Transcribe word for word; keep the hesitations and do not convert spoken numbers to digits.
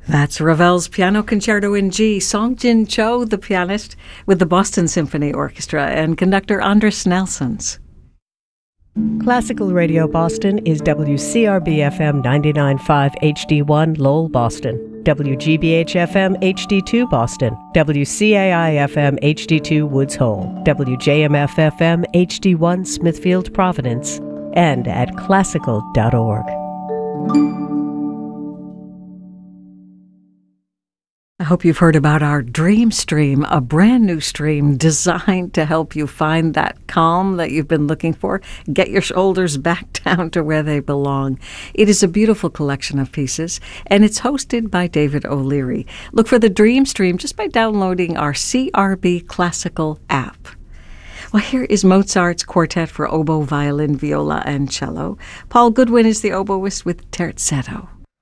That's Ravel's Piano Concerto in G, Song Jin Cho, the pianist, with the Boston Symphony Orchestra, and conductor Andris Nelsons. Classical Radio Boston is W C R B F M ninety-nine point five H D one Lowell, Boston, W G B H F M H D two Boston, W C A I F M H D two Woods Hole, W J M F F M H D one Smithfield, Providence, and at classical dot org. I hope you've heard about our Dream Stream, a brand new stream designed to help you find that calm that you've been looking for. Get your shoulders back down to where they belong. It is a beautiful collection of pieces, and it's hosted by David O'Leary. Look for the Dream Stream just by downloading our C R B Classical app. Well, here is Mozart's Quartet for Oboe, Violin, Viola, and Cello. Paul Goodwin is the oboist with Terzetto.